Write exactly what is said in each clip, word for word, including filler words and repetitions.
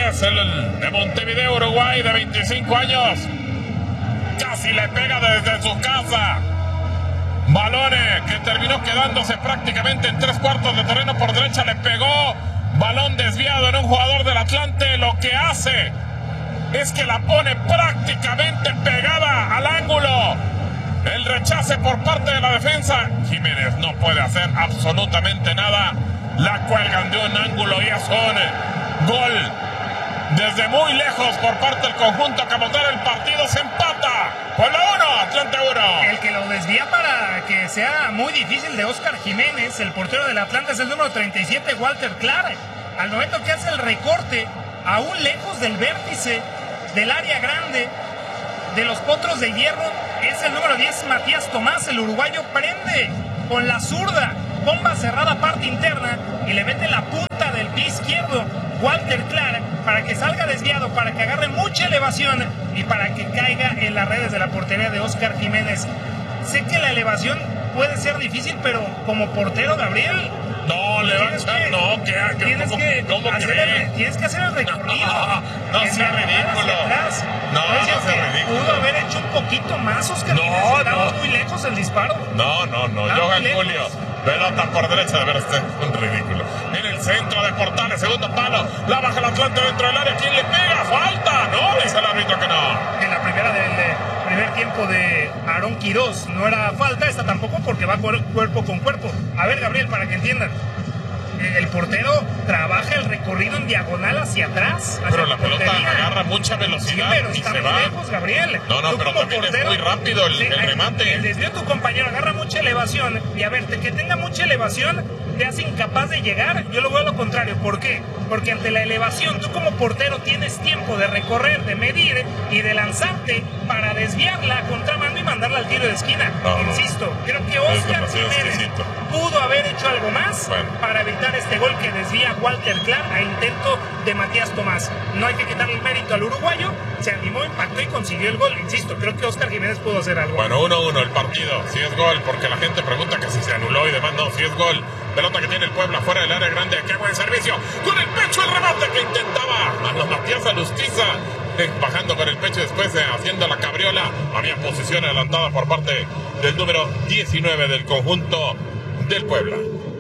Rodríguez, el de Montevideo, Uruguay, de veinticinco años. Casi le pega desde su casa. Balones que terminó quedándose prácticamente en tres cuartos de terreno por derecha. Le pegó. Balón desviado en un jugador del Atlante. Lo que hace es que la pone prácticamente pegada al ángulo. El rechace por parte de la defensa. Jiménez no puede hacer absolutamente nada. La cuelgan de un ángulo y es un gol desde muy lejos por parte del conjunto que montar el partido. Se empata. Puebla uno, Atlante uno. El que lo desvía para que sea muy difícil de Óscar Jiménez, el portero del Atlante, es el número treinta y siete, Walter Clark. Al momento que hace el recorte, aún lejos del vértice del área grande de los Potros de Hierro, es el número diez, Matías Tomás. El uruguayo prende con la zurda, bomba cerrada parte interna, y le mete la punta del pie izquierdo Walter Clark para que salga desviado, para que agarre mucha elevación y para que caiga en las redes de la portería de Óscar Jiménez. Sé que la elevación puede ser difícil, pero como portero, Gabriel, no, le va a echar, no, que, que tienes ¿cómo, que, cómo hacer el, tienes que hacer el recorrido. No, no, no sea ridículo. No, no, no sea ridículo. Pudo haber hecho un poquito más, Óscar no, Jiménez. Estaba no. muy lejos el disparo. No, no, no. Estaba Johan Julio. Pelota por derecha, de ver, este es un ridículo. En el centro de Portales, segundo palo. La baja el Atlante dentro del área. ¿Quién le pega? ¡Falta! No, dice el árbitro que no. En la primera del eh, primer tiempo de Aarón Quirós no era falta, esta tampoco, porque va cuerpo con cuerpo. A ver, Gabriel, para que entiendan. El portero trabaja el recorrido en diagonal hacia atrás. Hacia pero la portería. pelota agarra mucha velocidad, sí, pero y está se muy va. lejos, Gabriel. No, no, Tú pero también portero, es muy rápido el, sí, el remate. El desvío de tu compañero agarra mucha elevación. Y a ver, que tenga mucha elevación te hace incapaz de llegar. Yo lo veo a lo contrario. ¿Por qué? Porque ante la elevación, tú como portero tienes tiempo de recorrer, de medir y de lanzarte para desviarla a contramano y mandarla al tiro de esquina. No, Insisto, no. creo que Óscar Jiménez exquisito. pudo haber hecho algo más bueno. para evitar este gol que desvía Walter Clark a intento de Matías Tomás. No hay que quitarle el mérito al uruguayo. Se animó, impactó y consiguió el gol. Insisto, creo que Óscar Jiménez pudo hacer algo. Bueno, uno uno el partido. Si es gol, porque la gente pregunta que si se anuló y demás. No, si es gol. Pelota que tiene el Puebla fuera del área grande. ¡Qué buen servicio! Con el pecho el remate que intentaba a los Matías Alustiza. Eh, bajando con el pecho después, eh, haciendo la cabriola. Había posición adelantada por parte del número diecinueve del conjunto del Puebla.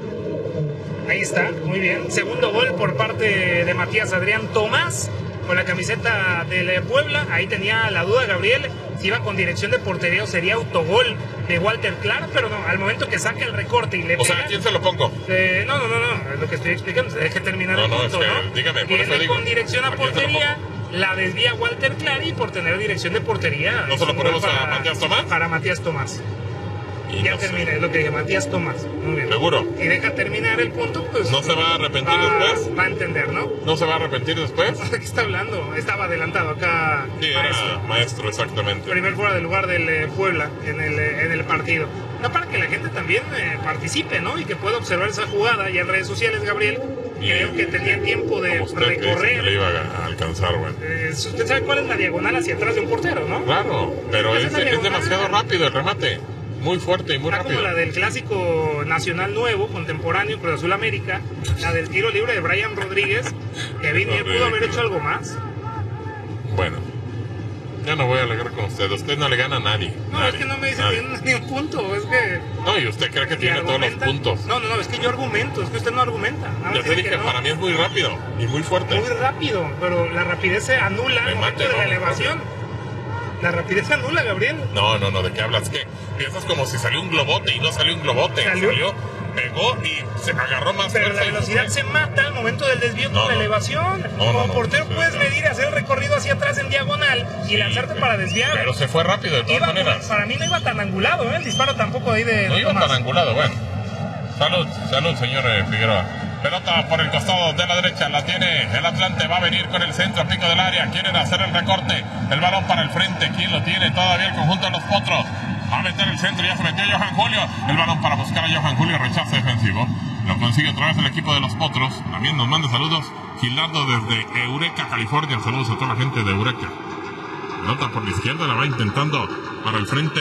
Ahí está, muy bien. Segundo gol por parte de Matías Adrián Tomás con la camiseta del Puebla. Ahí tenía la duda Gabriel si iba con dirección de portería o sería autogol de Walter Clark, pero no, al momento que saca el recorte y le O pega, sea, ¿a quién se lo pongo? Eh, no, no, no, no, es lo que estoy explicando, hay que terminar no, el no, punto, es que, ¿no? Dígame, por Viene eso digo. con dirección a portería, la desvía Walter Clark y por tener dirección de portería. ¿No se lo ponemos para, a Matías Tomás? Para Matías Tomás. Y ya no termina, sé. Es lo que dije, Matías Tomás. Muy bien. ¿Seguro? Y deja terminar el punto, pues. ¿No se va a arrepentir va, después? Va a entender, ¿no? ¿No se va a arrepentir después? ¿De qué está hablando? Estaba adelantado acá. Sí, era maestro, maestro exactamente. Primer fuera del lugar del eh, Puebla en el, eh, en el partido. No, para que la gente también eh, participe, ¿no? Y que pueda observar esa jugada. Y en redes sociales, Gabriel, y, creo que tenía tiempo de usted recorrer. Que le iba a alcanzar, güey. Eh, usted sabe cuál es la diagonal hacia atrás de un portero, ¿no? Claro, pero es, es demasiado rápido el remate. Muy fuerte y muy Está rápido. Como la del clásico nacional nuevo, contemporáneo, Cruz Azul América, la del tiro libre de Brian Rodríguez, que Vinier pudo haber hecho algo más. Bueno, ya no voy a alegar con usted. Usted no le gana a nadie. No, nadie, es que no me dice nadie. ni un punto. Es que. No, y usted cree que tiene todos los puntos. No, no, no, es que yo argumento, es que usted no argumenta. Ya te dije, no. Para mí es muy rápido y muy fuerte. Muy rápido, pero la rapidez se anula al momento de la elevación. La rapidez se anula, Gabriel. No, no, no, ¿de qué hablas? ¿Qué? Piensas como si salió un globote y no salió un globote. Salió, salió pegó y se agarró más. Pero la velocidad se mata al momento del desvío no, con la no. elevación. No, como no, portero no, puedes no. medir, hacer el recorrido hacia atrás en diagonal y sí, lanzarte para desviar. Pero se fue rápido de todas iba, maneras. Para mí no iba tan angulado, ¿eh? El disparo tampoco ahí de. No de iba Tomás. tan angulado, bueno. Salud, salud, señor eh, Figueroa. Pelota por el costado de la derecha, la tiene el Atlante, va a venir con el centro, pico del área, quieren hacer el recorte, el balón para el frente, ¿quién lo tiene? Todavía el conjunto de los Potros, va a meter el centro, ya se metió Johan Julio, el balón para buscar a Johan Julio, rechazo defensivo, lo consigue otra vez el equipo de los Potros, también nos manda saludos, Gilardo desde Eureka, California, saludos a toda la gente de Eureka. Pelota por la izquierda, la va intentando para el frente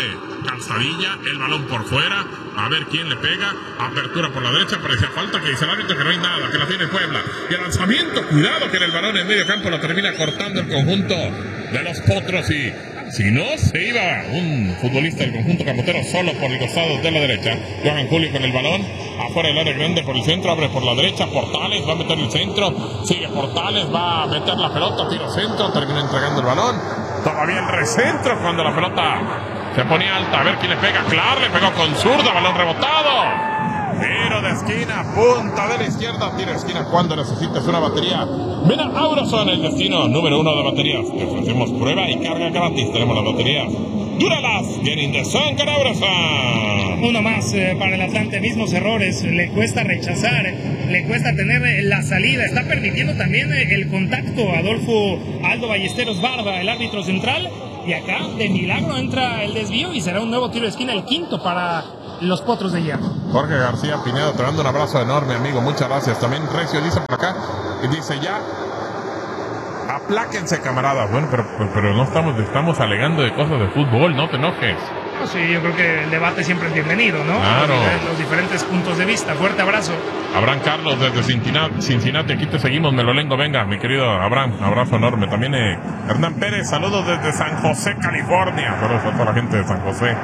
calzadilla, el balón por fuera, a ver quién le pega, apertura por la derecha, parecía falta, que dice el árbitro que no hay nada, que la tiene Puebla, y el lanzamiento, cuidado que en el balón en medio campo lo termina cortando el conjunto de los Potros, y si no, se iba un futbolista del conjunto camotero solo por el costado de la derecha. Johan Julio con el balón, afuera del área grande por el centro, abre por la derecha, Portales, va a meter el centro, sigue Portales, va a meter la pelota, tiro centro, termina entregando el balón, todavía el recentro cuando la pelota se ponía alta, a ver quién le pega, Clar, le pegó con zurda, balón rebotado. Tiro de esquina, punta de la izquierda, tiro de esquina cuando necesites una batería. Ven a Auroson, el destino número uno de baterías. Te ofrecemos prueba y carga gratis. Tenemos las baterías Duralas, getting the sun con Auroson. Uno más eh, para el Atlante, mismos errores, le cuesta rechazar, le cuesta tener eh, la salida, está permitiendo también eh, el contacto. Adolfo Aldo Ballesteros Barba, el árbitro central, y acá de milagro entra el desvío y será un nuevo tiro de esquina, el quinto para los Potros de Hierro. Jorge García Pinedo, te mando un abrazo enorme, amigo, muchas gracias. También Recio dice por acá, y dice ya, apláquense, camaradas. Bueno, pero, pero, pero no estamos, estamos alegando de cosas de fútbol, no te enojes. No, sí, yo creo que el debate siempre es bienvenido, ¿no? Claro. Los, los diferentes puntos de vista. Fuerte abrazo. Abraham Carlos desde Cincinnati, Cincinnati, aquí te seguimos, Melolengo, venga, mi querido Abraham, abrazo enorme. También eh, Hernán Pérez, saludos desde San José, California. Saludos a toda la gente de San José.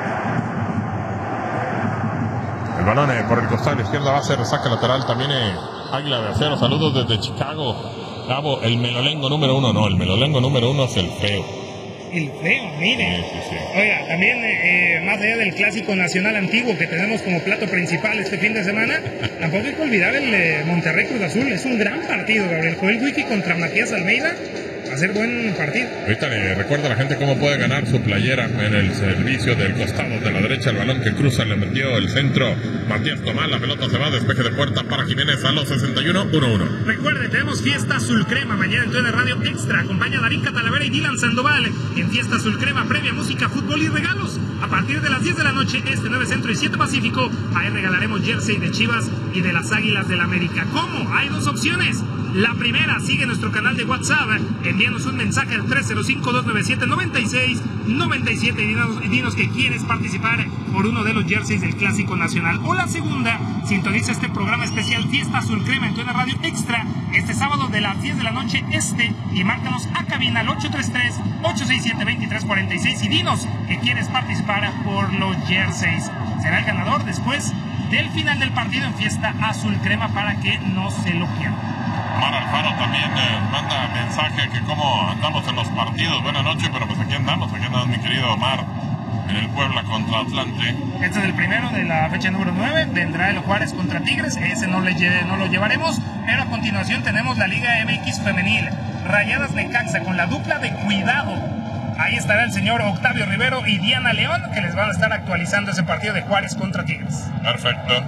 El balón eh, por el costado de la izquierda va a ser saque lateral. También eh, Águila de Acero, saludos desde Chicago. Gabo, el Melolengo número uno, no, el Melolengo número uno es el feo. El feo, mire. Sí, sí, sí. Oiga, también, eh, más allá del clásico nacional antiguo que tenemos como plato principal este fin de semana, tampoco hay que olvidar el eh, Monterrey Cruz Azul. Es un gran partido, Gabriel. Joel Wiki contra Matías Almeida. Va a ser buen partido. Ahorita le recuerda a la gente cómo puede ganar su playera en el servicio del costado de la derecha. El balón que cruza le metió el centro Matías Tomás. La pelota se va, despeje de puerta para Jiménez a los sesenta y uno, uno uno. Recuerde, tenemos Fiesta Azul Crema mañana en Tele Radio Extra. Acompaña a Darín Catalavera y Dylan Sandoval en Fiesta Azul Crema, previa música, fútbol y regalos. A partir de las diez de la noche, este nueve Centro y siete Pacífico, ahí regalaremos jersey de Chivas y de las Águilas del América. ¿Cómo? Hay dos opciones. La primera, sigue nuestro canal de WhatsApp, envíanos un mensaje al tres cero cinco, dos nueve siete, nueve seis nueve siete y dinos, y dinos que quieres participar por uno de los jerseys del Clásico Nacional. O la segunda, sintoniza este programa especial Fiesta Azul Crema en Tele Radio Extra este sábado de las diez de la noche este y márcanos a cabina al ocho tres tres, ocho seis siete, dos tres cuatro seis y dinos que quieres participar por los jerseys. Será el ganador después del final del partido en Fiesta Azul Crema para que no se lo pierdan. Omar Alfaro también eh, manda mensaje que cómo andamos en los partidos. Buenas noches, pero pues aquí andamos, aquí andamos mi querido Omar, en el Puebla contra Atlante. Este es el primero de la fecha número nueve, vendrá el Juárez contra Tigres, ese no, le lleve, no lo llevaremos, pero a continuación tenemos la Liga M X Femenil, Rayadas Necaxa con la dupla de cuidado. Ahí estará el señor Octavio Rivero y Diana León, que les van a estar actualizando ese partido de Juárez contra Tigres. Perfecto.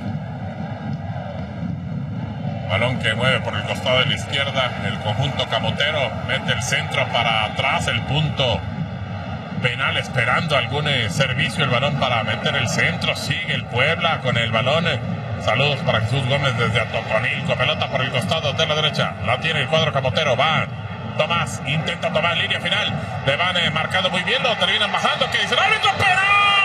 Balón que mueve por el costado de la izquierda, el conjunto camotero mete el centro para atrás, el punto penal esperando algún eh, servicio, el balón para meter el centro, sigue el Puebla con el balón. Eh. Saludos para Jesús Gómez desde Atotonilco, pelota por el costado de la derecha, la tiene el cuadro camotero, va Tomás, intenta tomar línea final, le van eh, marcando muy bien, lo terminan bajando, que dice el árbitro, penal,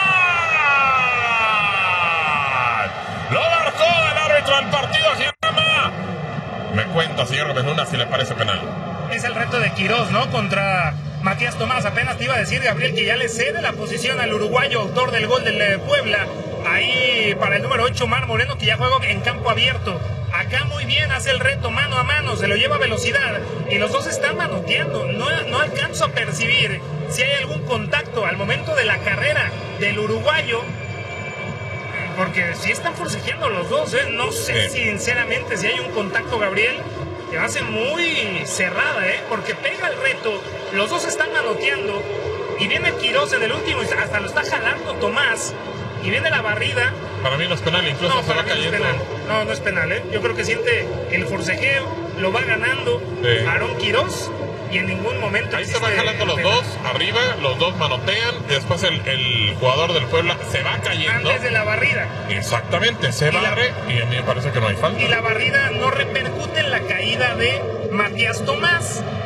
lo marcó el árbitro al partido. Me cuenta, señor Gómez Luna, si le parece penal. Es el reto de Quirós, ¿no? Contra Matías Tomás. Apenas te iba a decir, Gabriel, que ya le cede la posición al uruguayo, autor del gol del Puebla. Ahí para el número ocho, Mar Moreno, que ya juega en campo abierto. Acá muy bien, hace el reto mano a mano, se lo lleva a velocidad. Y los dos están manoteando. No, no alcanzo a percibir si hay algún contacto al momento de la carrera del uruguayo. Porque si están forcejeando los dos, ¿eh? No sé sí. sinceramente si hay un contacto, Gabriel, que va a ser muy cerrada, ¿eh? Porque pega el reto, los dos están manoteando, y viene Quirós en el último, hasta lo está jalando Tomás, y viene la barrida. Para mí no es penal, incluso no, se va no cayendo. Es penal. No, no es penal, ¿eh? Yo creo que siente el forcejeo, lo va ganando sí. Aarón Quirós. Y en ningún momento ahí se van jalando los dos, arriba, los dos manotean, después el, el jugador del Puebla se va cayendo. Antes de la barrida. Exactamente, se barre y a mí me parece que no hay falta. Y la barrida no repercute en la caída de Matías Tomás.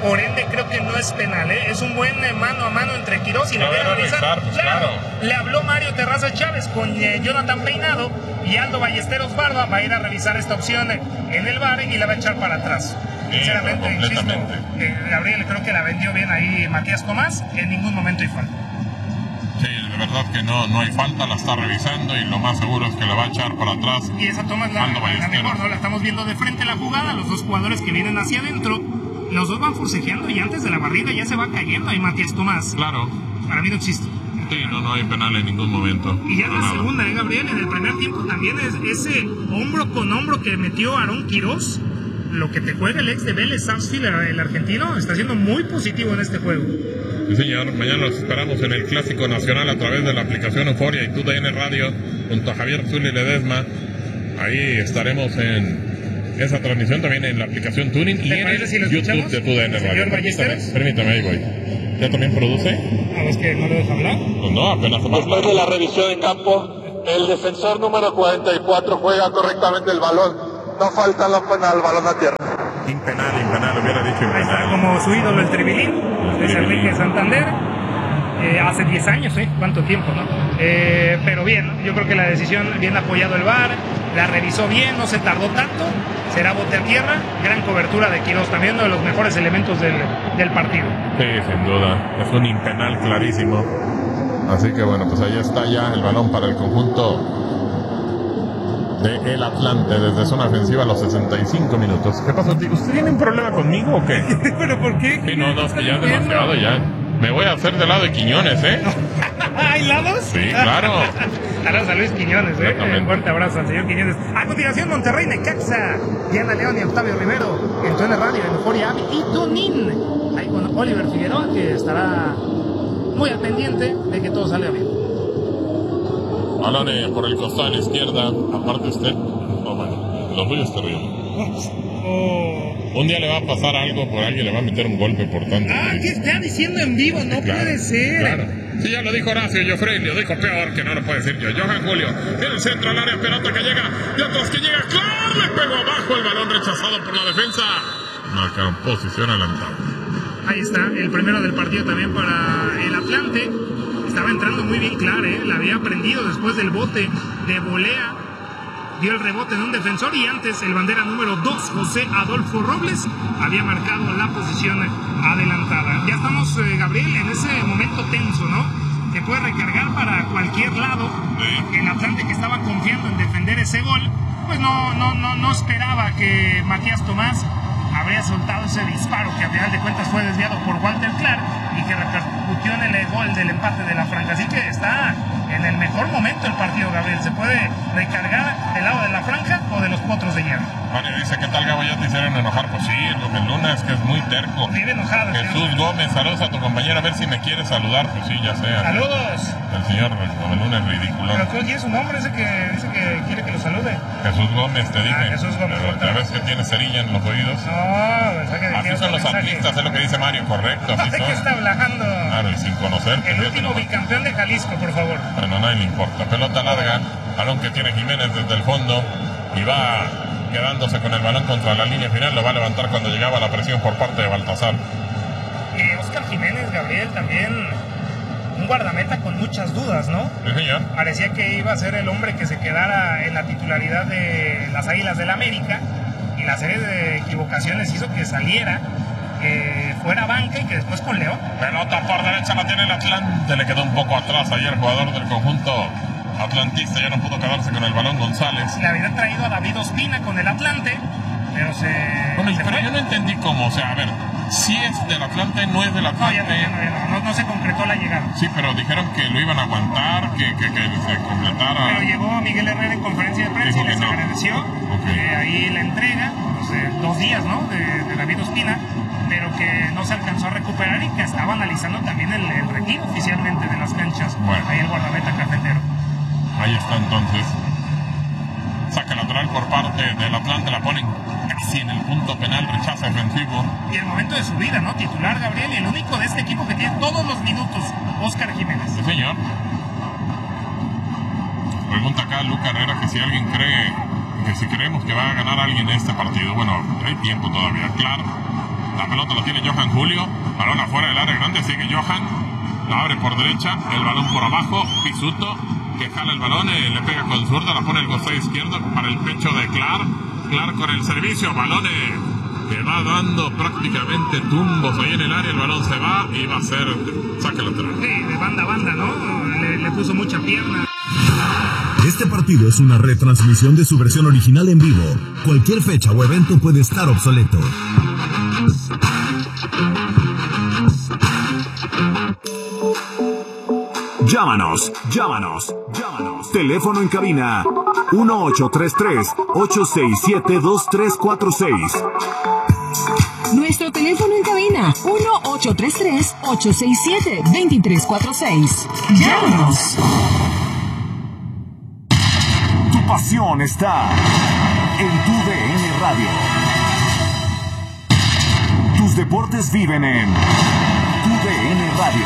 por ende creo que no es penal, ¿eh? Es un buen eh, mano a mano entre Quirós y Lo le van a revisar. revisar, pues, claro, claro. le habló Mario Terraza Chávez con eh, Jonathan Peinado y Aldo Ballesteros Barba va a ir a revisar esta opción en el V A R y la va a echar para atrás. Sí, Sinceramente, insisto, completamente. eh, Gabriel creo que la vendió bien ahí Matías Tomás, en ningún momento hay falta. Sí, de verdad que no, no hay falta, la está revisando y lo más seguro es que la va a echar para atrás. Y esa toma es la, Aldo la Ballesteros. mejor, ¿no? La estamos viendo de frente la jugada, los dos jugadores que vienen hacia adentro, los dos van forcejeando y antes de la barrida ya se va cayendo ahí Matías Tomás. Claro. Para mí no existe. Sí, no, no hay penal en ningún momento. Y ya No, la nada. segunda, ¿eh, Gabriel? En el primer tiempo también es ese hombro con hombro que metió Aarón Quirós. Lo que te juega el ex de Vélez, Sarsfield, el argentino, está siendo muy positivo en este juego. Sí, señor. Mañana los esperamos en el Clásico Nacional a través de la aplicación Euforia y T U D N Radio junto a Javier Zuli Ledesma. Ahí estaremos en esa transmisión también en la aplicación Tuning y ¿Te en parece el si lo YouTube escuchamos? de T U D N Señor Radio. Permítame, Ballesteros. permítame, ahí voy. ¿Ya también produce? A ver, que no lo deja hablar. Pues no, apenas más. Después de la revisión en campo, el defensor número cuarenta y cuatro juega correctamente el balón. No falta la pena al balón a tierra. Impenal, impenal, hubiera dicho Ahí está impenal. como su ídolo el Tribilín, Luis Enrique Santander. Eh, hace diez años, ¿eh? ¿Cuánto tiempo, no? Eh, pero bien, ¿no? Yo creo que la decisión, bien apoyado el V A R, la revisó bien, no se tardó tanto, será bote a tierra, gran cobertura de Quirós, también uno de los mejores elementos del, del partido. Sí, sin duda. Es un impenal clarísimo. Así que bueno, pues ahí está ya el balón para el conjunto de el Atlante desde zona ofensiva a los sesenta y cinco minutos. ¿Qué pasó, tío? ¿Usted tiene un problema conmigo o qué? ¿Pero por qué? Sí, no, no, es que ya es demasiado ya. Me voy a hacer de lado de Quiñones, ¿eh? ¿Hay lados? Sí, claro. Saludos a Luis Quiñones, ¿eh? Exactamente. Un fuerte abrazo al señor Quiñones. A continuación, Monterrey, Necaxa, Diana León y Octavio Rivero, en T U N Radio, en Euforia App y Tunin. Ahí con Oliver Figueroa, que estará muy al pendiente de que todo salga bien. Balón eh, por el costado a la izquierda. Aparte usted. Oh, bueno, lo tuyo es terrible. Oh. Un día le va a pasar algo, por alguien le va a meter un golpe por tanto. Ah, ¿qué está diciendo en vivo? No Claro, puede ser. Claro. Sí, ya lo dijo Horacio Joffrey, lo dijo peor que no lo puede decir yo. Johan Julio, en el centro al área, pelota que llega, y atrás que llega, claro, le pegó abajo el balón rechazado por la defensa. Marcaron posición adelantada. Ahí está, el primero del partido también para el Atlante. Estaba entrando muy bien Clar, ¿eh? La había aprendido después del bote de volea. Dio el rebote en un defensor y antes el bandera número dos, José Adolfo Robles, había marcado la posición adelantada. Ya estamos, eh, Gabriel, en ese momento tenso, ¿no? Que puede recargar para cualquier lado. El Atlante, que estaba confiando en defender ese gol, pues no, no, no, no esperaba que Matías Tomás habría soltado ese disparo que a final de cuentas fue desviado por Walter Clark y que repercutió en el gol del empate de la franja. Así que está en el mejor momento el partido, Gabriel. Se puede recargar del lado de la franja o de los potros de hierro. Mario dice que tal Gabo ya te hicieron enojar. Pues sí, el Rubén Luna es que es muy terco. Vive enojado. Jesús señor. Gómez, saludos a tu compañero, a ver si me quiere saludar. Pues sí, ya sea. Saludos. El señor Rubén Luna es ridículo. Pero tú quieres un nombre ese que dice que quiere que lo salude. Jesús Gómez, te dije. Ah, Jesús Gómez, Pero otra ya vez. ves que tiene cerilla en los oídos. No, mensaje de Así que son los mensaje. atlistas, es lo que dice Mario, correcto. Así ¿De qué son. está hablando? Claro, y sin conocer. El último bicampeón de Jalisco, por favor. Bueno, a nadie le importa. Pelota larga, balón que tiene Jiménez desde el fondo y va quedándose con el balón contra la línea final. Lo va a levantar cuando llegaba la presión por parte de Baltasar. Eh, Oscar Jiménez, Gabriel, también un guardameta con muchas dudas, ¿no? Sí, señor. Parecía que iba a ser el hombre que se quedara en la titularidad de las Águilas del América y la serie de equivocaciones hizo que saliera, que fuera banca y que después con León. Pelota por derecha la tiene el Atlante. Le quedó un poco atrás ayer el jugador del conjunto atlantista. Ya no pudo quedarse con el balón González. Le había traído a David Ospina con el Atlante, pero se... Bueno, y- se pero fue. yo no entendí cómo. O sea, a ver, si es del Atlante, no es del No, ya no, Atlante. ya no, ya no, no, no se concretó la llegada. Sí, pero dijeron que lo iban a aguantar, que, que, que se completara. Pero llegó Miguel Herrera en conferencia de prensa Dijo y que les no. agradeció Ok. eh, ahí la entrega, pues, eh, dos días, ¿no? De, de David Ospina, pero que no se alcanzó a recuperar y que estaba analizando también el, el retiro oficialmente de las canchas. Bueno. Ahí el guardameta cafetero. Ahí está entonces. Saca lateral por parte del Atlante, la ponen casi en el punto penal, rechazo defensivo. Y el momento de su vida, ¿no? Titular Gabriel y el único de este equipo que tiene todos los minutos, Óscar Jiménez. Sí, señor. Pregunta acá Luca Herrera que si alguien cree, que si creemos que va a ganar alguien en este partido. Bueno, hay tiempo todavía. Claro, La pelota lo tiene Johan Julio. Balón afuera del área grande. Sigue Johan. La abre por derecha. El balón por abajo. Pisuto, que jala el balón. Eh, le pega con zurda. La pone el costado izquierdo para el pecho de Clark. Clark con el servicio. Balón eh, que va dando prácticamente tumbos ahí en el área. El balón se va y va a ser saque lateral. Sí, de banda a banda, ¿no? Le, le puso mucha pierna. Este partido es una retransmisión de su versión original en vivo. Cualquier fecha o evento puede estar obsoleto. Llámanos, llámanos, llámanos. Teléfono en cabina uno ocho tres tres, ocho seis siete, dos tres cuatro seis. Nuestro teléfono en cabina uno ocho tres tres, ocho seis siete, dos tres cuatro seis. Llámanos. Tu pasión está en tu D N Radio. Tus deportes viven en tu D N Radio.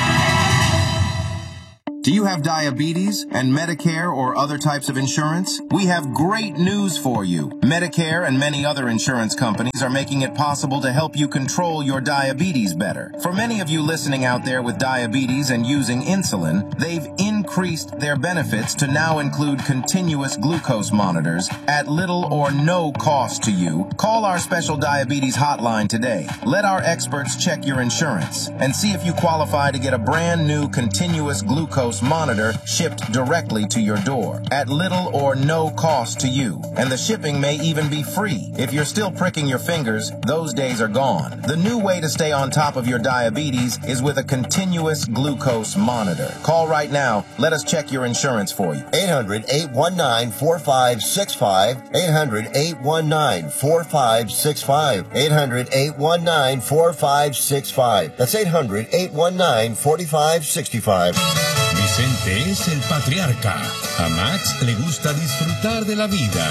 Do you have diabetes and Medicare or other types of insurance? We have great news for you. Medicare and many other insurance companies are making it possible to help you control your diabetes better. For many of you listening out there with diabetes and using insulin, they've increased their benefits to now include continuous glucose monitors at little or no cost to you. Call our special diabetes hotline today. Let our experts check your insurance and see if you qualify to get a brand new continuous glucose monitor shipped directly to your door at little or no cost to you. And the shipping may even be free. If you're still pricking your fingers, those days are gone. The new way to stay on top of your diabetes is with a continuous glucose monitor. Call right now. Let us check your insurance for you. eight hundred, eight one nine, four five six five. eight hundred, eight one nine, four five six five. eight hundred, eight one nine, four five six five. That's eight hundred, eight one nine, four five six five. Vicente es el patriarca. A Max le gusta disfrutar de la vida.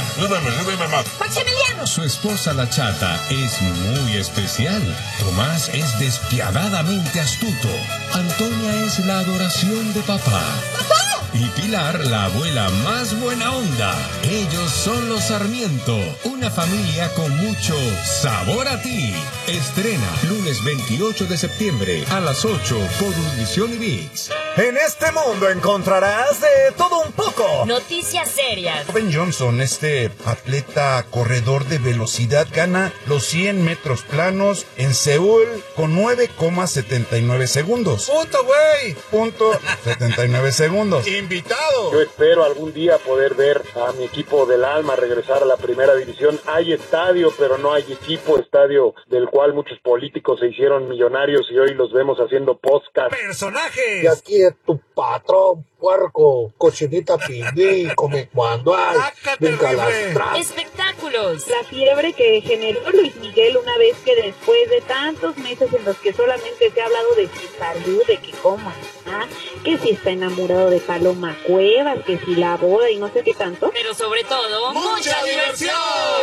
Maximiliano. Su esposa la chata es muy especial. Tomás es despiadadamente astuto. Antonia es la adoración de papá. ¡Papá! Y Pilar, la abuela más buena onda. Ellos son los Sarmiento, una familia con mucho sabor a ti. Estrena lunes veintiocho de septiembre a las ocho por Univisión y ViX. En este mundo encontrarás de todo un poco. Noticias serias. Ben Johnson, este atleta corredor de velocidad, gana los cien metros planos en Seúl con nueve coma setenta y nueve segundos. ¡Punto, güey! Punto setenta y nueve segundos. ¡Invitado! Yo espero algún día poder ver a mi equipo del alma regresar a la primera división. Hay estadio, pero no hay equipo. Estadio del cual muchos políticos se hicieron millonarios y hoy los vemos haciendo podcast. ¡Personajes! Y aquí es tu patrón, puerco, cochinita pindí, come cuando hay, venga las tras. Espectáculos. La fiebre que generó Luis Miguel una vez que después de tantos meses en los que solamente se ha hablado de su salud, de que cómo está, que si está enamorado de Paloma Cuevas, que si la boda y no sé qué tanto. Pero sobre todo, ¡mucha diversión!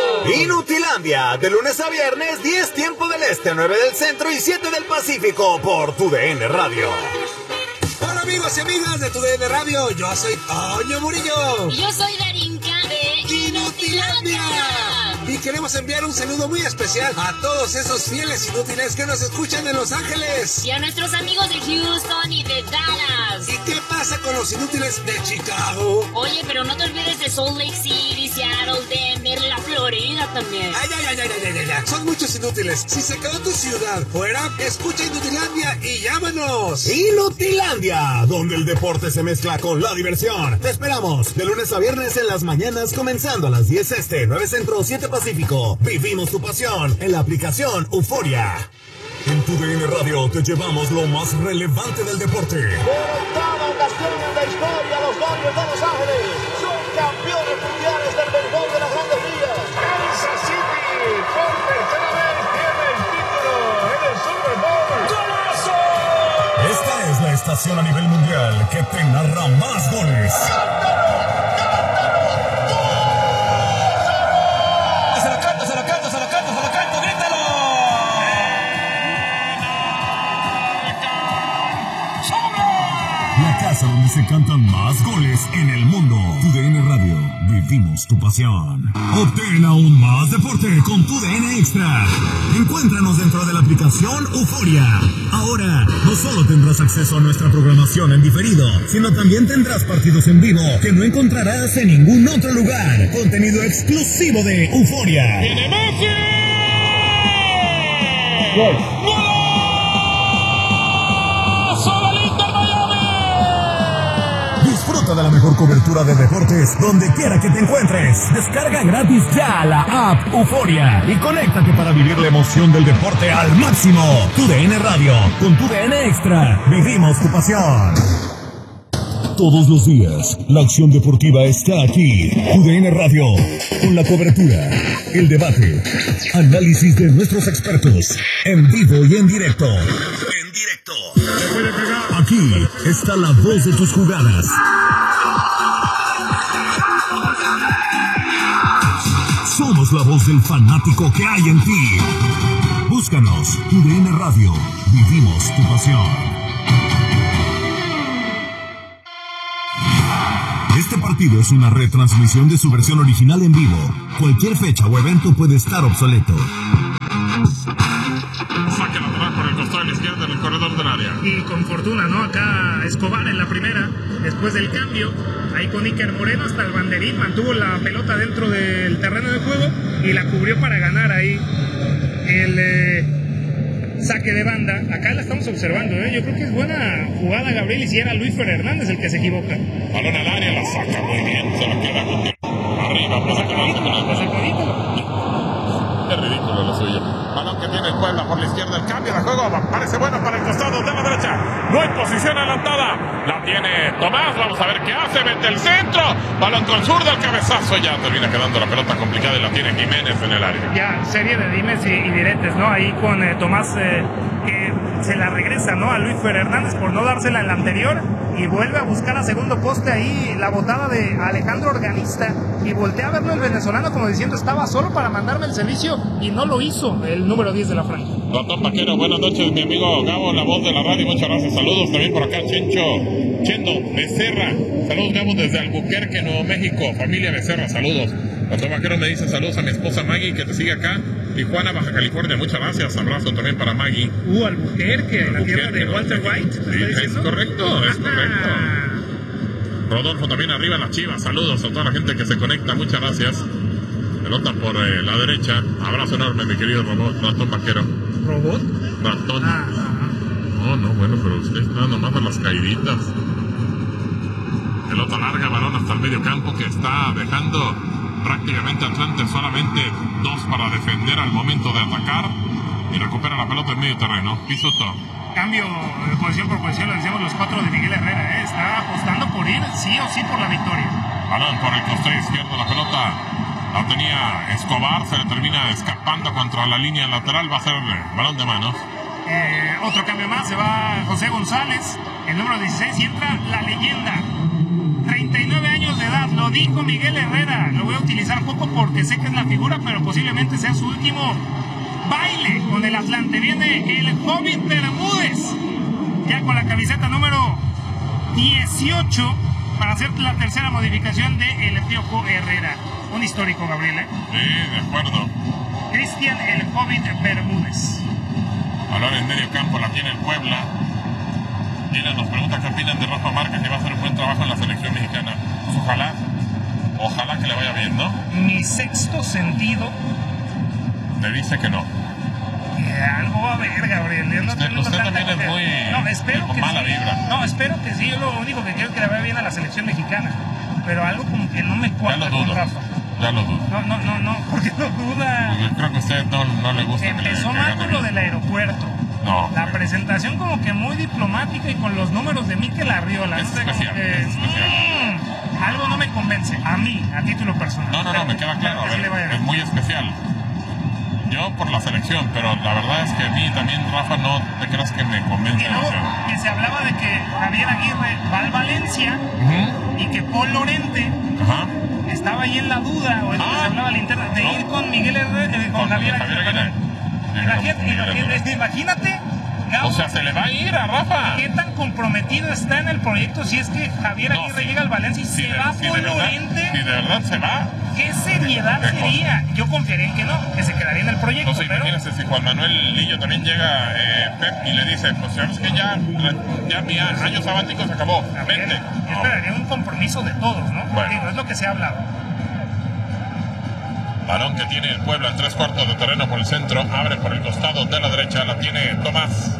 Inutilandia, de lunes a viernes, diez tiempo del este, nueve del centro y siete del Pacífico por tu D N Radio. Hola amigos y amigas de tu D N Radio, yo soy Toño Murillo. Y yo soy Darinka de Inutilandia. Y queremos enviar un saludo muy especial a todos esos fieles inútiles que nos escuchan en Los Ángeles. Y a nuestros amigos de Houston y de Dallas. ¿Y qué pasa con los inútiles de Chicago? Oye, pero no te olvides de Salt Lake City, Seattle, Denver, la Florida también. Ay, ay, ay, ay, ay, ay, ay. Son muchos inútiles. Si se quedó tu ciudad fuera, escucha Inutilandia y llámanos. Inutilandia, donde el deporte se mezcla con la diversión. Te esperamos de lunes a viernes en las mañanas, comenzando a las diez este, nueve centro, siete Pacífico. Vivimos tu pasión en la aplicación Euforia. En tu D N Radio te llevamos lo más relevante del deporte. Por octava ocasión en la historia, los Dodgers de Los Ángeles son campeones mundiales del béisbol de las Grandes Ligas. Kansas City por tercera vez tiene el título en el Super Bowl. ¡Golazo! Esta es la estación a nivel mundial que te narra más goles. casa donde se cantan más goles en el mundo. Tu D N Radio, vivimos tu pasión. Obtén aún más deporte con Tu D N Extra. Encuéntranos dentro de la aplicación Euforia. Ahora, no solo tendrás acceso a nuestra programación en diferido, sino también tendrás partidos en vivo que no encontrarás en ningún otro lugar. Contenido exclusivo de Euforia. ¡Viene Messi! ¡Gol! Disfruta de la mejor cobertura de deportes donde quiera que te encuentres. Descarga gratis ya la app Euforia y conéctate para vivir la emoción del deporte al máximo. Tu D N Radio, con Tu D N Extra, vivimos tu pasión. Todos los días, la acción deportiva está aquí. Tu D N Radio, con la cobertura, el debate, análisis de nuestros expertos, en vivo y en directo. En directo. Aquí está la voz de tus jugadas. Somos la voz del fanático que hay en ti. Búscanos, Tu D N Radio, vivimos tu pasión. Este partido es una retransmisión de su versión original en vivo. Cualquier fecha o evento puede estar obsoleto. Saque lateral por el costado de la izquierda en el corredor del área. Y con fortuna, ¿no? Acá Escobar en la primera, después del cambio, ahí con Iker Moreno hasta el banderín, mantuvo la pelota dentro del terreno de juego y la cubrió para ganar ahí el eh, saque de banda. Acá la estamos observando, ¿eh? Yo creo que es buena jugada, Gabriel, y si era Luis Fer Hernández el que se equivoca. Balón al área, la saca muy bien, se la queda arriba, pues es ridículo lo suyo. Balón que tiene el Puebla por la izquierda, el cambio de juego parece bueno para el costado de la derecha. No hay posición adelantada, la tiene Tomás, vamos a ver qué hace, mete el centro, balón con zurda, el cabezazo, ya termina quedando la pelota complicada y la tiene Jiménez en el área. Ya, serie de dimes y, y diretes, ¿no? Ahí con eh, Tomás eh, que se la regresa, ¿no? A Luis Fer Hernández por no dársela en la anterior y vuelve a buscar a segundo poste ahí la botada de Alejandro Organista y voltea a verlo el venezolano como diciendo estaba solo para mandarme el servicio y no lo hizo el número diez de la franja. Ratón Vaquero, buenas noches, mi amigo Gabo, la voz de la radio, muchas gracias, saludos también por acá, Chencho, Chendo, Becerra, saludos Gabo desde Albuquerque, Nuevo México, familia Becerra, saludos. Ratón Vaquero me dice saludos a mi esposa Maggie, que te sigue acá, Tijuana, Baja California, muchas gracias, abrazo también para Maggie. Uh, Albuquerque, la tierra de Walter White, sí, es correcto, es correcto. Rodolfo también arriba en las Chivas, saludos a toda la gente que se conecta, muchas gracias. Pelota por eh, la derecha, abrazo enorme mi querido robot, Ratón Vaquero. ¿Robot? Ratón. Ah, no, no, bueno, pero usted está nomás a las caíditas. Pelota larga, balón hasta el medio campo que está dejando prácticamente al frente, solamente dos para defender al momento de atacar y recupera la pelota en medio terreno. Pisuto. Cambio de posición por posición, lo decíamos los cuatro de Miguel Herrera, ¿eh? Está apostando por ir sí o sí por la victoria. Balón por el costado izquierdo, la pelota la tenía Escobar, se le termina escapando contra la línea lateral, va a ser balón de manos. Eh, otro cambio más, se va José González, el número dieciséis, y entra la leyenda. treinta y nueve años de edad, lo dijo Miguel Herrera, lo voy a utilizar poco porque sé que es la figura, pero posiblemente sea su último baile con el Atlante. Viene el Joven Bermúdez, ya con la camiseta número dieciocho, para hacer la tercera modificación de El Piojo Herrera. Un histórico, Gabriel, ¿eh? Sí, de acuerdo. Cristian el Joven Bermúdez. Balón en medio campo, la tiene el Puebla. Dylan nos pregunta qué opinan de Rafa Márquez, que va a hacer un buen trabajo en la selección mexicana. Pues ojalá, ojalá que le vaya bien, ¿no? Mi sexto sentido te dice que no. Eh, algo va a haber, Gabriel. No, usted no, usted no, también es muy, no, espero muy que mala sí. vibra. No, espero que sí. Yo lo único que quiero es que le vaya bien a la selección mexicana. Pero algo como que no me cuadra con Rafa. Ya lo dudo. No, no, no, no. ¿Por qué no duda? Yo creo que a usted no, no le gusta. Empezó que le, mal con lo del aeropuerto. No. La presentación como que muy diplomática y con los números de Mikel Arriola. Es no sé, especial, que, es especial. Mmm, algo no me convence. A mí, a título personal. No, no, no, me queda claro. A ver, es muy especial. Yo por la selección, pero la verdad es que a mí también, Rafa, no te creas que me convence. Y luego, que se hablaba de que Javier Aguirre va al Valencia uh-huh. y que Paul Lorente uh-huh. estaba ahí en la duda, o es lo que se hablaba al interno, de no. ir con Miguel Herrera, eh, con, con Javier Aguirre. Javier Aguirre. Imagínate, imagínate, imagínate Gabo, o sea, se le va a ir a Rafa. ¿Qué tan comprometido está en el proyecto si es que Javier Aguirre no, sí, llega al Valencia y sí, se de, va sí, por Llorente? Si de verdad se va. ¿Qué seriedad sería? Yo confiaría en que no, que se quedaría en el proyecto. No sé, pero... imagínense si Juan Manuel Lillo también llega eh, Pep y le dice, pues sabes que ya, ya mi año sabático se acabó. A ver, vente. Yo esperaría no. un compromiso de todos, ¿no? Bueno. Digo, es lo que se ha hablado. Balón que tiene el Puebla en tres cuartos de terreno por el centro. Abre por el costado de la derecha. La tiene Tomás.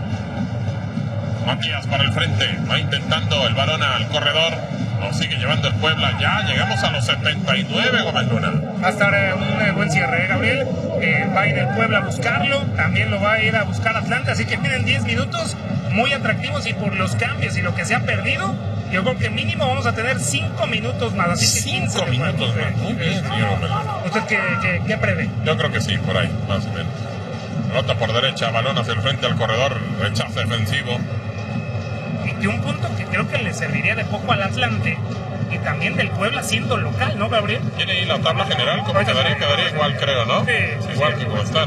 Matías para el frente. Va intentando el balón al corredor. Lo sigue llevando el Puebla. Ya llegamos a los setenta y nueve, Gómez Luna. Hasta ahora un buen cierre, Gabriel. Eh, va a ir el Puebla a buscarlo. También lo va a ir a buscar Atlanta. Así que tienen diez minutos muy atractivos. Y por los cambios y lo que se ha perdido, yo creo que mínimo vamos a tener cinco minutos más. Así que cinco minutos más. Muy bien, señor Gómez Luna. ¿Usted qué, qué, qué prevé? Yo creo que sí, por ahí, más o menos. Pelota por derecha, balón hacia el frente al corredor. Rechazo defensivo. Y que un punto que creo que le serviría de poco al Atlante y también del Puebla siendo local, ¿no, Gabriel? Tiene ahí la tabla general, como quedaría, quedaría igual, creo, ¿no? Sí, sí, igual sí, que como están.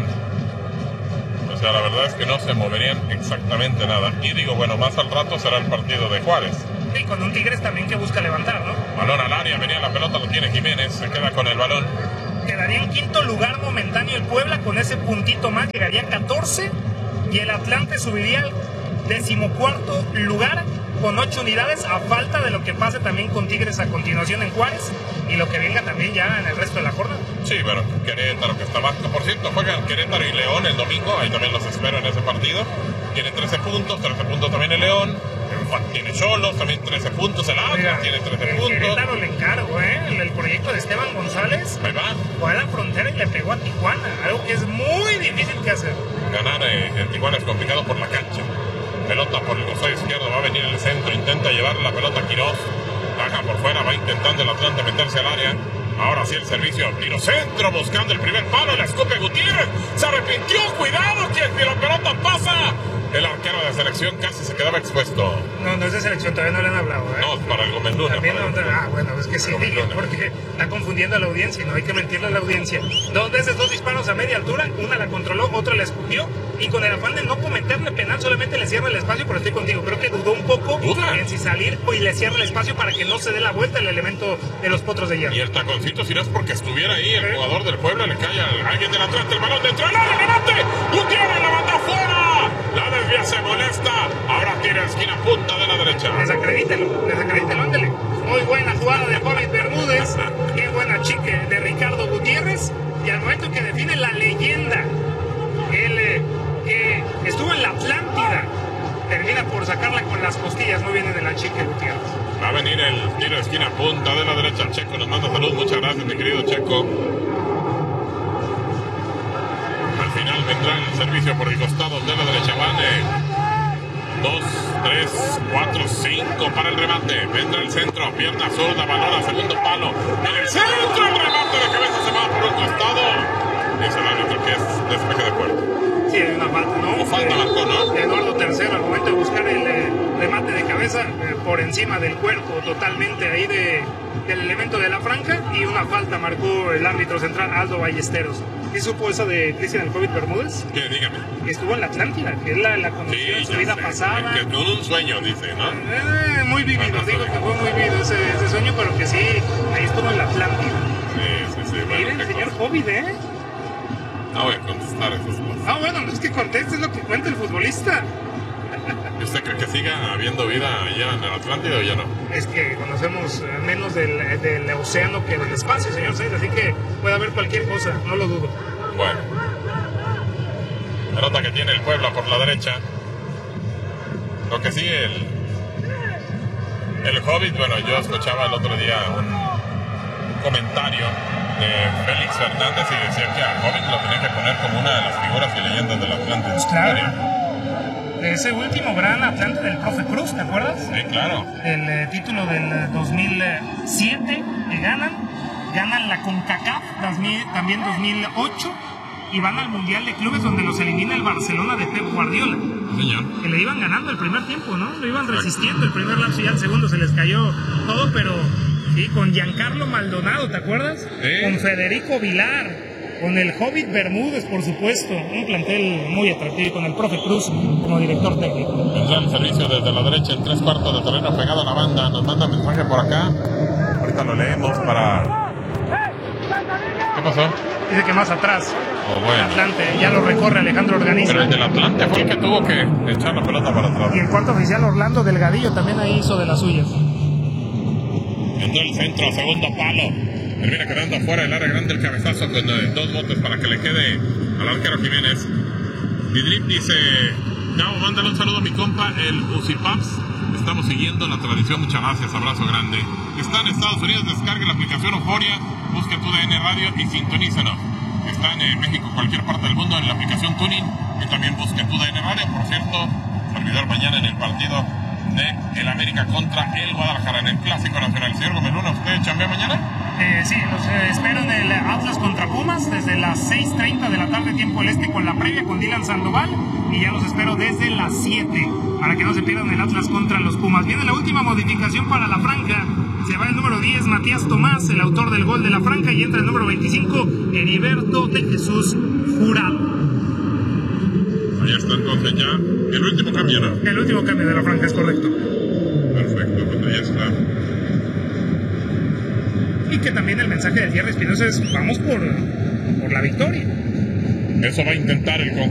O sea, la verdad es que no se moverían exactamente nada. Y digo, bueno, más al rato será el partido de Juárez. Sí, con un Tigres también que busca levantar, ¿no? Balón al área, venía la pelota, lo tiene Jiménez, se queda con el balón. Quedaría en quinto lugar momentáneo el Puebla, con ese puntito más llegaría a catorce y el Atlante subiría al decimocuarto lugar con ocho unidades, a falta de lo que pase también con Tigres a continuación en Juárez y lo que venga también ya en el resto de la jornada. Sí, bueno, Querétaro que está más, por cierto, juegan Querétaro y León el domingo, ahí también los espero en ese partido. Tiene trece puntos, trece puntos también el León, tiene Xolos, también trece puntos el Atlas, tiene trece puntos. Querétaro le encargo, ¿eh? El, el proyecto de Esteban González ahí va. Fue a la frontera y le pegó a Tijuana, algo que es muy difícil que hacer. Ganar eh, en Tijuana es complicado por la cancha. Pelota por el costado izquierdo, va a venir el centro, intenta llevar la pelota a Quirós, baja por fuera, va intentando el Atlante meterse al área. Ahora sí el servicio, tiro centro, buscando el primer palo, la escupe Gutiérrez, se arrepintió, cuidado, que la pelota pasa. El arquero de selección casi se quedaba expuesto. No, no es de selección, todavía no le han hablado, ¿eh? No, para el Gómez Luna. También no, ah, bueno, es que sí, diga, porque está confundiendo a la audiencia, no hay que mentirle a la audiencia. Dos veces, dos disparos a media altura, una la controló, otra la escupió, y con el afán de no cometerle penal, solamente le cierra el espacio, pero estoy contigo, creo que dudó un poco ¿Duda? en si salir y le cierra el espacio para que no se dé la vuelta el elemento de los potros de hierro. Y el taconcito, si no es porque estuviera ahí, el ¿Eh? jugador del Puebla le cae a alguien del Atlante, el balón dentro del área, remate, Gutiérrez la manda afuera, la desvía, se molesta, ahora tira esquina punta de la derecha. Desacredítelo, desacredítelo, ándale. Muy buena jugada de Jorge Bermúdez, qué buena chique de Ricardo Gutiérrez, y al momento que define la leyenda, él eh, eh, estuvo en la Atlántida, termina por sacarla con las costillas, muy bien de la chique Gutiérrez. Va a venir el tiro de esquina punta de la derecha, Checo nos manda salud, muchas gracias mi querido Checo. Al final vendrá el servicio por el costado de la derecha, van dos, tres, cuatro, cinco para el remate, vendrá el centro, pierna zurda, balón a segundo palo, en el centro, el remate de cabeza se va por un costado, dice el árbitro que es despeje de puerto. Sí, hay una falta, ¿no? O falta marcó, ¿no? De Eduardo tercero al momento de buscar el eh, remate de cabeza eh, por encima del cuerpo, totalmente ahí de, del elemento de la franja, y una falta marcó el árbitro central Aldo Ballesteros. ¿Qué supo eso de Cristian el COVID Bermúdez? ¿Qué? Dígame. Estuvo en la Atlántida, que es la, la condición sí, de su vida sé. pasada. Que tuvo un sueño, dice, ¿no? Eh, muy vivido, bueno, digo que fue muy vivido ese, ese sueño, pero que sí, ahí estuvo en la Atlántida. Sí, sí, sí. Bueno, miren, señor cosa. COVID, ¿eh? No voy a contestar esas cosas. Ah, bueno, no es que conteste, es lo que cuenta el futbolista. ¿Y usted cree que siga habiendo vida allá en el Atlántico o ya no? Es que conocemos menos del, del océano que del espacio, señor Sainz, así que puede haber cualquier cosa, no lo dudo. Bueno. Pelota que tiene el Puebla por la derecha. Lo que sí, el... El Hobbit, bueno, yo escuchaba el otro día un comentario de Félix Fernández y decía que al Hobbit lo tenía que poner como una de las figuras y leyendas del Atlante. Pues claro. De ese último gran Atlante del profe Cruz, ¿te acuerdas? Sí, claro. El eh, título del dos mil siete que ganan. Ganan la CONCACAF también dos mil ocho y van al Mundial de Clubes donde los elimina el Barcelona de Pep Guardiola. Señor. Que le iban ganando el primer tiempo, ¿no? Lo iban resistiendo el primer lapso y ya el segundo se les cayó todo, pero sí, con Giancarlo Maldonado, ¿te acuerdas? Sí. Con Federico Vilar, con el Hobbit Bermúdez, por supuesto, un plantel muy atractivo, con el profe Cruz como director técnico. Vendrá el servicio desde la derecha en tres cuartos de terreno pegado a la banda. Nos manda mensaje por acá. Ahorita lo leemos para... ¿Qué pasó? Dice que más atrás, oh, bueno. Atlante, ya lo recorre Alejandro Organiza. Pero el del Atlante fue el que tuvo que echar la pelota para atrás. Y el cuarto oficial Orlando Delgadillo también ahí hizo de las suyas. Entró el centro, segundo palo. Termina quedando afuera del área grande el cabezazo con eh, dos botes para que le quede al arquero Jiménez. Didrip dice, no, mándale un saludo a mi compa, el Usipaps. Estamos siguiendo la tradición, muchas gracias, abrazo grande. Está en Estados Unidos, descargue la aplicación Euforia, busque tu D N Radio y sintonízanos. Está en eh, México, cualquier parte del mundo, en la aplicación Tuning, y también busque tu D N Radio. Por cierto, servidor mañana en el partido de el América contra el Guadalajara, en el Clásico Nacional. Señor Gómez Luna, ¿usted chambea mañana? Eh, sí, los eh, espero en el Atlas contra Pumas desde las seis treinta de la tarde, tiempo del este, con la previa con Dylan Sandoval, y ya los espero desde las siete para que no se pierdan el Atlas contra los Pumas. Viene la última modificación para la franja, se va el número diez, Matías Tomás, el autor del gol de la franja, y entra el número veinticinco, Heriberto de Jesús Jurado. Ahí está entonces ya el último cambio, ¿no? El último cambio de la franja, es correcto. Perfecto, pues ahí está. Y que también el mensaje de Jerry Espinosa es, vamos por, por la victoria. Eso va a intentar el conjunto.